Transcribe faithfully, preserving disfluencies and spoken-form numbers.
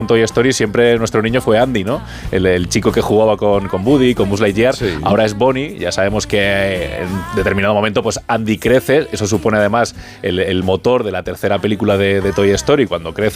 Toy Story siempre nuestro niño fue Andy, ¿no? El, el chico que jugaba con, con Woody, con Buzz Lightyear. Sí. Ahora es Bonnie. Ya sabemos que en determinado momento pues Andy crece. Eso supone además el, el motor de la tercera película de, de Toy Story. Cuando crece